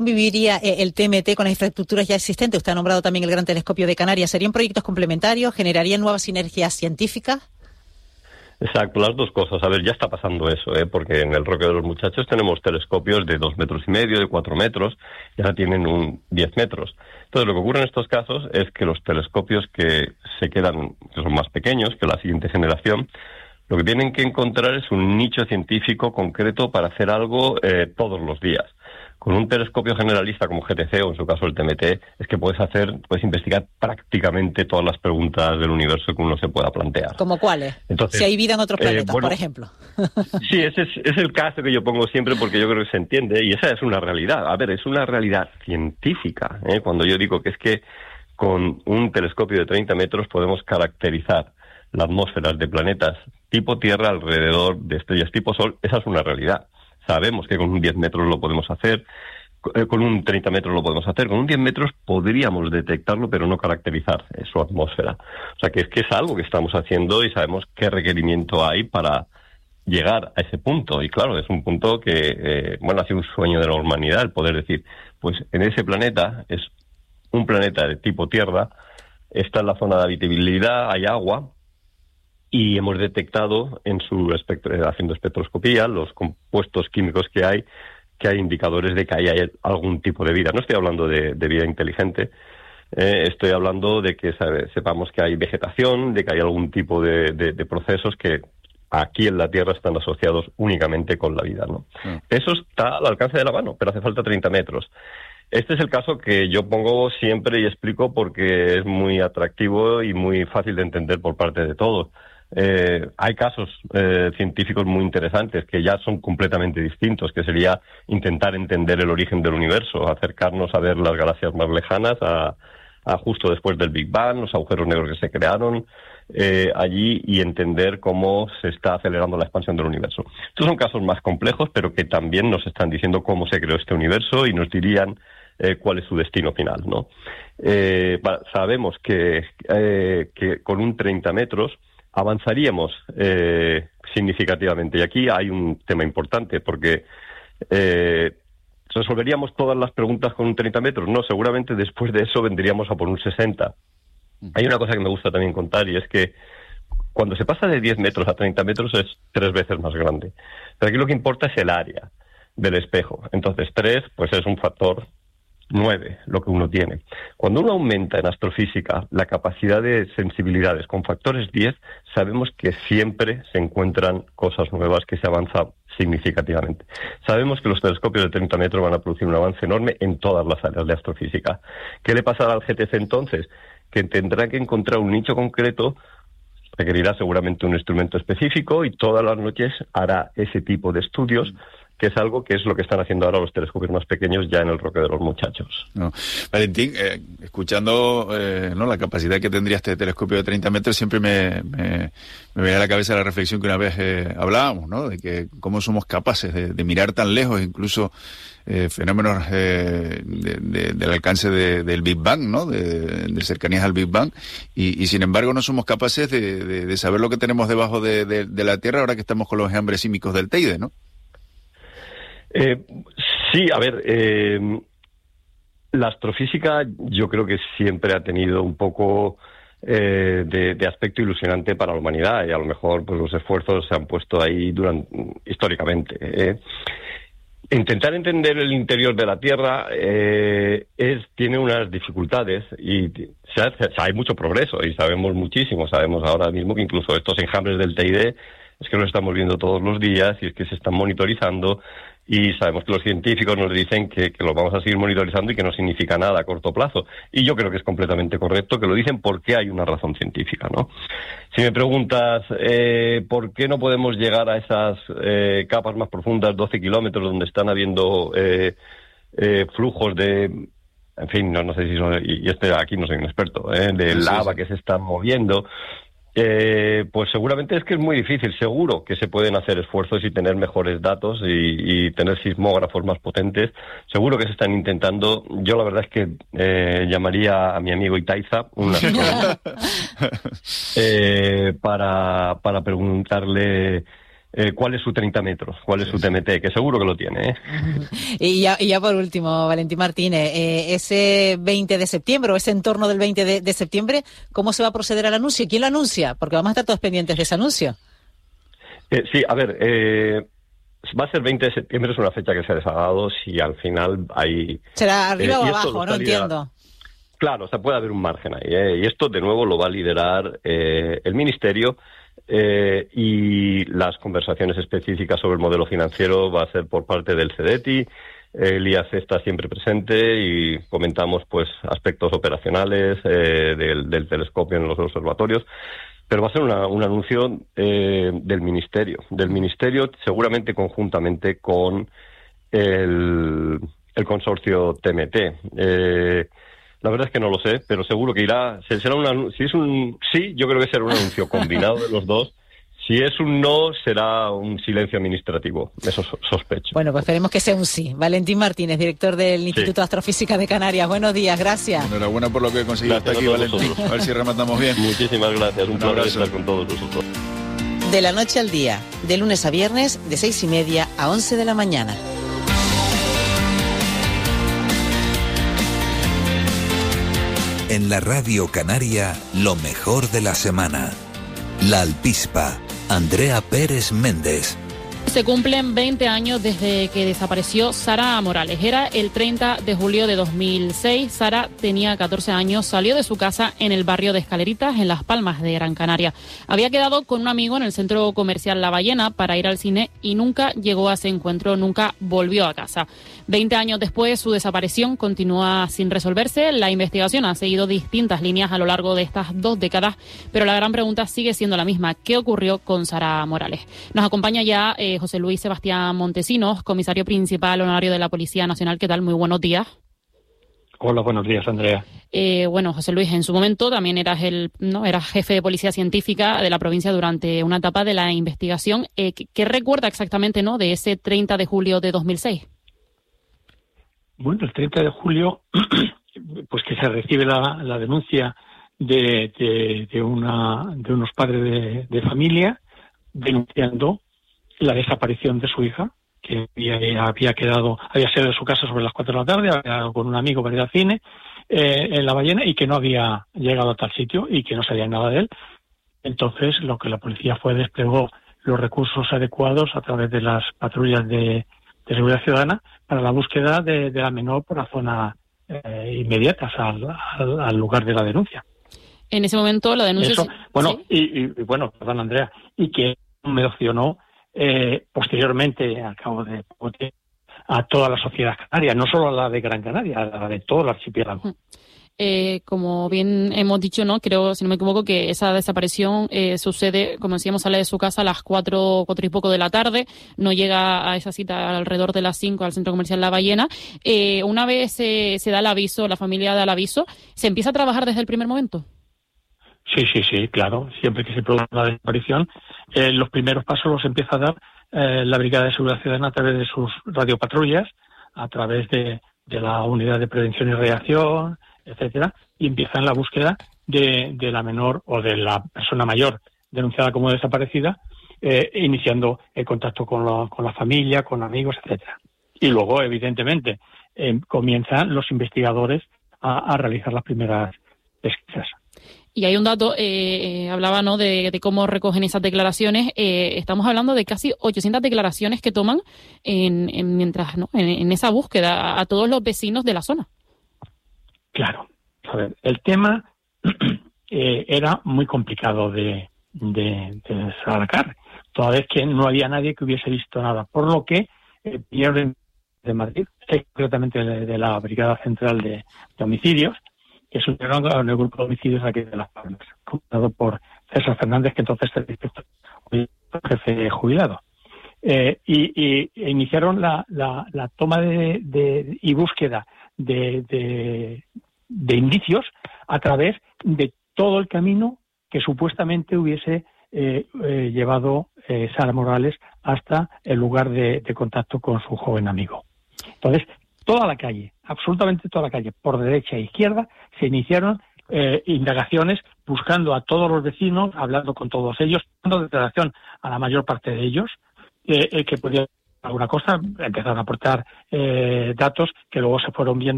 viviría el TMT con las infraestructuras ya existentes? Usted ha nombrado también el Gran Telescopio de Canarias. ¿Serían proyectos complementarios? ¿Generarían nuevas sinergias científicas? Exacto, las dos cosas. A ver, ya está pasando eso, porque en el Roque de los Muchachos tenemos telescopios de 2,5 metros, de 4 metros, y ahora tienen un 10 metros. Entonces, lo que ocurre en estos casos es que los telescopios que se quedan, que son más pequeños que la siguiente generación, lo que tienen que encontrar es un nicho científico concreto para hacer algo todos los días. Con un telescopio generalista como GTC, o en su caso el TMT, es que puedes investigar prácticamente todas las preguntas del universo que uno se pueda plantear. ¿Como cuáles? Entonces, si hay vida en otros planetas, por ejemplo. Sí, ese es el caso que yo pongo siempre porque yo creo que se entiende, y esa es una realidad. A ver, es una realidad científica, cuando yo digo que es que con un telescopio de 30 metros podemos caracterizar las atmósferas de planetas tipo Tierra alrededor de estrellas tipo Sol. Esa es una realidad. Sabemos que con un 10 metros lo podemos hacer, con un 30 metros lo podemos hacer, con un 10 metros podríamos detectarlo, pero no caracterizar su atmósfera. O sea, que es algo que estamos haciendo y sabemos qué requerimiento hay para llegar a ese punto. Y claro, es un punto que, ha sido un sueño de la humanidad, el poder decir, pues en ese planeta, es un planeta de tipo Tierra, está en la zona de habitabilidad, hay agua, y hemos detectado en su haciendo espectroscopía los compuestos químicos que hay indicadores de que hay algún tipo de vida. No estoy hablando de vida inteligente, estoy hablando de que sepamos que hay vegetación, de que hay algún tipo de procesos que aquí en la Tierra están asociados únicamente con la vida, ¿no? Eso está al alcance de la mano, pero hace falta 30 metros. Este es el caso que yo pongo siempre y explico porque es muy atractivo y muy fácil de entender por parte de todos. Hay casos científicos muy interesantes que ya son completamente distintos, que sería intentar entender el origen del universo, acercarnos a ver las galaxias más lejanas, a justo después del Big Bang, los agujeros negros que se crearon allí, y entender cómo se está acelerando la expansión del universo. Estos son casos más complejos, pero que también nos están diciendo cómo se creó este universo y nos dirían cuál es su destino final, ¿no? Sabemos que con un 30 metros avanzaríamos significativamente. Y aquí hay un tema importante, porque ¿resolveríamos todas las preguntas con un 30 metros? No, seguramente después de eso vendríamos a por un 60. Hay una cosa que me gusta también contar, y es que cuando se pasa de 10 metros a 30 metros es 3 veces más grande. Pero aquí lo que importa es el área del espejo. Entonces 3 pues es un factor 9, lo que uno tiene. Cuando uno aumenta en astrofísica la capacidad de sensibilidades con factores 10, sabemos que siempre se encuentran cosas nuevas, que se avanza significativamente. Sabemos que los telescopios de 30 metros van a producir un avance enorme en todas las áreas de astrofísica. ¿Qué le pasará al GTC entonces? Que tendrá que encontrar un nicho concreto, requerirá seguramente un instrumento específico, y todas las noches hará ese tipo de estudios, que es algo que es lo que están haciendo ahora los telescopios más pequeños ya en el Roque de los Muchachos. No. Valentín, escuchando la capacidad que tendría este telescopio de 30 metros, siempre me viene a la cabeza la reflexión que una vez hablábamos, ¿no? De que cómo somos capaces de mirar tan lejos, incluso fenómenos del alcance del Big Bang, ¿no? De cercanías al Big Bang, y sin embargo no somos capaces de saber lo que tenemos debajo de la Tierra ahora que estamos con los enjambres sísmicos del Teide, ¿no? Sí, a ver, la astrofísica yo creo que siempre ha tenido un poco de aspecto ilusionante para la humanidad, y a lo mejor pues los esfuerzos se han puesto ahí históricamente. Intentar entender el interior de la Tierra tiene unas dificultades, y hay mucho progreso y sabemos muchísimo. Sabemos ahora mismo que incluso estos enjambres del Teide es que los estamos viendo todos los días, y es que se están monitorizando, y sabemos que los científicos nos dicen que los vamos a seguir monitorizando y que no significa nada a corto plazo. Y yo creo que es completamente correcto que lo dicen, porque hay una razón científica, ¿no? Si me preguntas por qué no podemos llegar a esas capas más profundas, 12 kilómetros, donde están habiendo flujos de... En fin, no sé si son... Y aquí no soy un experto, de lava que se están moviendo... pues seguramente es que es muy difícil. Seguro que se pueden hacer esfuerzos y tener mejores datos y tener sismógrafos más potentes. Seguro que se están intentando. Yo la verdad es que llamaría a mi amigo Itaiza para preguntarle cuál es su 30 metros, cuál es su TMT, que seguro que lo tiene. Y ya por último, Valentín Martínez, ese 20 de septiembre o ese entorno del 20 de septiembre, ¿cómo se va a proceder al anuncio? ¿Quién lo anuncia? Porque vamos a estar todos pendientes de ese anuncio. Sí, a ver, va a ser 20 de septiembre, es una fecha que se ha dado, si al final hay... ¿Será arriba o abajo? No entiendo. Claro, o sea, puede haber un margen ahí, y esto de nuevo lo va a liderar el Ministerio, y las conversaciones específicas sobre el modelo financiero va a ser por parte del CEDETI. El IAC está siempre presente y comentamos pues aspectos operacionales del telescopio en los observatorios, pero va a ser un anuncio del Ministerio, seguramente conjuntamente con el consorcio TMT. La verdad es que no lo sé, pero seguro que irá. Será si es un sí, yo creo que será un anuncio combinado de los dos. Si es un no, será un silencio administrativo. Eso sospecho. Bueno, pues esperemos que sea un sí. Valentín Martínez, director del Instituto de Astrofísica de Canarias. Buenos días, gracias. Enhorabuena por lo que he conseguido hasta aquí, Valentín. A ver si rematamos bien. Muchísimas gracias. Un placer estar con todos vosotros. De la noche al día, de lunes a viernes, de 6:30 a 11 de la mañana. En la Radio Canaria, lo mejor de la semana. La Alpispa, Andrea Pérez Méndez. Se cumplen 20 años desde que desapareció Sara Morales. Era el 30 de julio de 2006. Sara tenía 14 años, salió de su casa en el barrio de Escaleritas, en Las Palmas de Gran Canaria. Había quedado con un amigo en el centro comercial La Ballena para ir al cine y nunca llegó a ese encuentro, nunca volvió a casa. 20 años después, su desaparición continúa sin resolverse. La investigación ha seguido distintas líneas a lo largo de estas 2 décadas, pero la gran pregunta sigue siendo la misma. ¿Qué ocurrió con Sara Morales? Nos acompaña ya José Luis Sebastián Montesinos, comisario principal honorario de la Policía Nacional. ¿Qué tal? Muy buenos días. Hola, buenos días, Andrea. Bueno, José Luis, en su momento también eras jefe de policía científica de la provincia durante una etapa de la investigación. ¿Qué recuerda exactamente, de ese 30 de julio de 2006? Bueno, el 30 de julio, pues que se recibe la denuncia de unos padres de familia denunciando la desaparición de su hija, que había salido de su casa sobre las 4 de la tarde, había quedado con un amigo para ir al cine en La Ballena y que no había llegado a tal sitio y que no sabía nada de él. Entonces, lo que la policía desplegó los recursos adecuados a través de las patrullas de seguridad ciudadana para la búsqueda de la menor por la zona inmediatas al lugar de la denuncia. En ese momento la denuncia... Eso, bueno, ¿sí? Bueno, perdón, Andrea, y que mencionó posteriormente, al cabo de poco tiempo, a toda la sociedad canaria, no solo a la de Gran Canaria, a la de todo el archipiélago. Como bien hemos dicho, creo, si no me equivoco, que esa desaparición sucede, como decíamos, sale de su casa a las 4 y poco de la tarde, no llega a esa cita alrededor de las 5 al centro comercial La Ballena. Una vez se da el aviso, la familia da el aviso, ¿se empieza a trabajar desde el primer momento? Sí, claro. Siempre que se produce una desaparición, los primeros pasos los empieza a dar la Brigada de Seguridad Ciudadana a través de sus radiopatrullas, a través de la Unidad de Prevención y Reacción, etcétera, y empiezan la búsqueda de la menor o de la persona mayor denunciada como desaparecida, iniciando el contacto con la familia, con amigos, etcétera. Y luego, evidentemente, comienzan los investigadores a realizar las primeras pesquisas. Y hay un dato, hablaba de cómo recogen esas declaraciones. Estamos hablando de casi 800 declaraciones que toman en esa búsqueda a todos los vecinos de la zona. Claro. A ver, el tema era muy complicado de sacar, toda vez que no había nadie que hubiese visto nada, por lo que vinieron de Madrid, concretamente de la Brigada Central de Homicidios, que se unieron con el grupo de homicidios aquí de Las Palmas, comandado por César Fernández, que entonces era el jefe jubilado. Y iniciaron la toma y búsqueda de indicios a través de todo el camino que supuestamente hubiese llevado Sara Morales hasta el lugar de contacto con su joven amigo. Entonces, toda la calle, absolutamente toda la calle, por derecha e izquierda, se iniciaron indagaciones, buscando a todos los vecinos, hablando con todos ellos, dando declaración a la mayor parte de ellos, que podían alguna cosa, empezaron a aportar datos que luego se fueron viendo